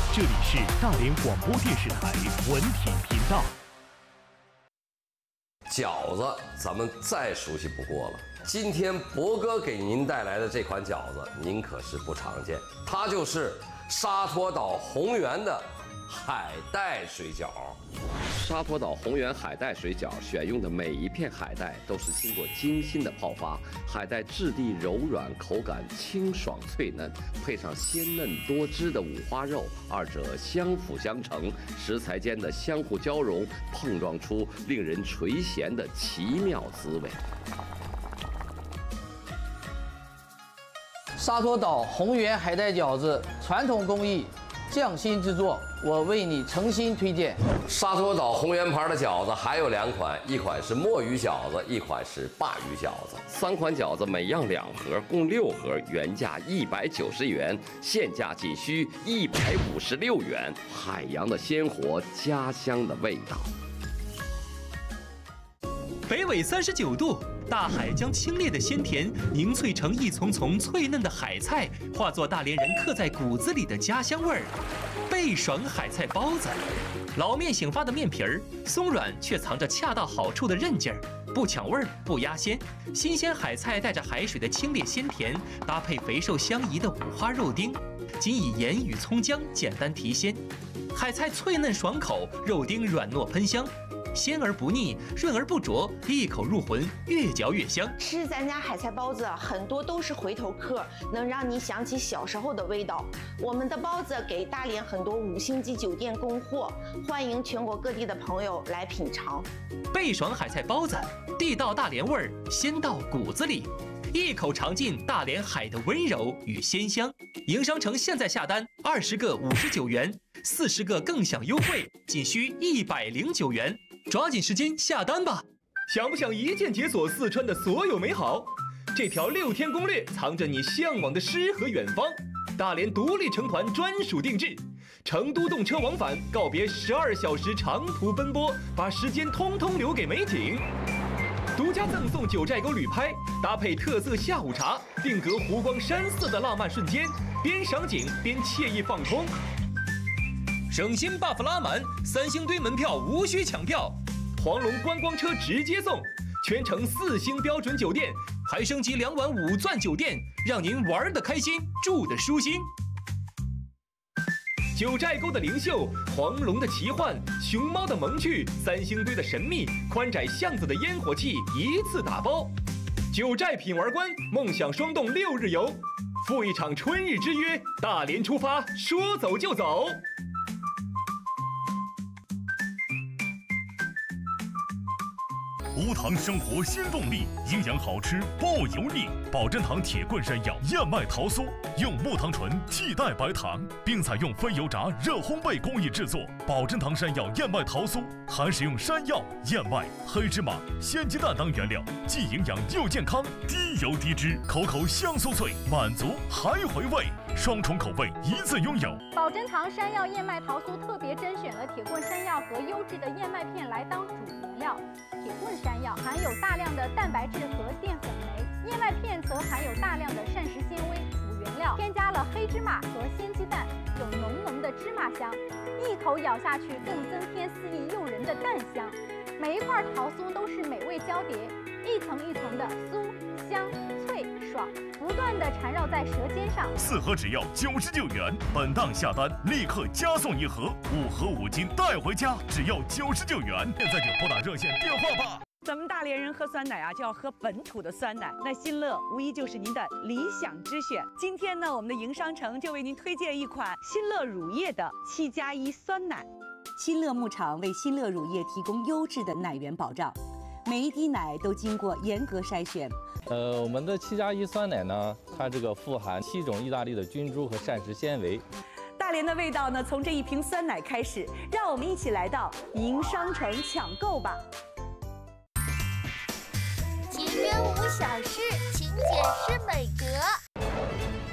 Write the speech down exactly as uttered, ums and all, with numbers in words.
这里是大连广播电视台文体频道。 饺子咱们再熟悉不过了，今天博哥给您带来的这款饺子，您可是不常见，它就是沙陀岛宏源的海带水饺。沙陀岛宏源海带水饺选用的每一片海带都是经过精心的泡发，海带质地柔软，口感清爽脆嫩，配上鲜嫩多汁的五花肉，二者相辅相成，食材间的相互交融，碰撞出令人垂涎的奇妙滋味。 沙陀岛宏源海带饺子，传统工艺，匠心制作，我为你诚心推荐。 沙陀岛宏源牌的饺子还有两款，一款是墨鱼饺子，一款是鲅鱼饺子。三款饺子每样两盒，共六盒，原价一百九十元，现价仅需一百五十六元。海洋的鲜活，家乡的味道。 北纬三十九度，大海将清冽的鲜甜凝萃成一丛丛脆嫩的海菜，化作大连人刻在骨子里的家乡味儿。倍爽海菜包子，老面醒发的面皮儿，松软却藏着恰到好处的韧劲儿，不抢味儿，不压鲜。新鲜海菜带着海水的清冽鲜甜，搭配肥瘦相宜的五花肉丁，仅以盐与葱姜简单提鲜。海菜脆嫩爽口，肉丁软糯喷香。鲜而不腻，润而不浊，一口入魂，越嚼越香。 吃咱家海菜包子，很多都是回头客，能让你想起小时候的味道。我们的包子给大连很多五星级酒店供货，欢迎全国各地的朋友来品尝。 倍爽海菜包子，地道大连味儿，鲜到骨子里，一口尝尽大连海的温柔与鲜香。营商城现在下单，二十个五十九元，四十个更享优惠，仅需一百零九元。抓紧时间下单吧！ 想不想一键解锁四川的所有美好？这条六天攻略藏着你向往的诗和远方。大连独立成团专属定制，成都动车往返，告别十二小时长途奔波，把时间通通留给美景。独家赠送九寨沟旅拍，搭配特色下午茶，定格湖光山色的浪漫瞬间，边赏景边惬意放空。 省心 buff 拉满，三星堆门票无需抢票， 黄龙观光车直接送，全程四星标准酒店， 还升级两晚五钻酒店，让您玩得开心，住得舒心。 九寨沟的灵秀，黄龙的奇幻，熊猫的萌趣，三星堆的神秘，宽窄巷子的烟火气，一次打包。九寨品玩观，梦想双洞六日游，赴一场春日之约，大连出发，说走就走。 无糖生活新动力，营养好吃不油腻。保真堂铁棍山药燕麦桃酥，用木糖醇替代白糖，并采用非油炸热烘焙工艺制作。保真堂山药燕麦桃酥含使用山药、燕麦、黑芝麻、鲜鸡蛋等原料，既营养又健康，低油低脂，口口香酥脆，满足还回味，双重口味一次拥有。 保真堂山药燕麦桃酥特别甄选了铁棍山药和优质的燕麦片来当主原料。铁棍山药含有大量的蛋白质和淀粉酶，燕麦片则含有大量的膳食纤维辅原料，添加了黑芝麻和鲜鸡蛋，有浓浓的芝麻香，一口咬下去更增添肆意诱人的蛋香。每一块桃酥都是美味交叠，一层一层的酥香脆爽，不断的缠绕在舌尖上。 四盒只要九十九元，本档下单立刻加送一盒，五盒五斤带回家，只要九十九元。现在就拨打热线电话吧。 咱们大连人喝酸奶啊，就要喝本土的酸奶。那新乐无疑就是您的理想之选。今天呢，我们的营商城就为您推荐一款新乐乳业的七加一酸奶。 新乐牧场为新乐乳业提供优质的奶源保障，每一滴奶都经过严格筛选。 呃，我们的七加一酸奶呢，它这个富含七种意大利的菌株和膳食纤维。 大连的味道呢，从这一瓶酸奶开始，让我们一起来到营商城抢购吧。 节约无小事，勤俭是美德。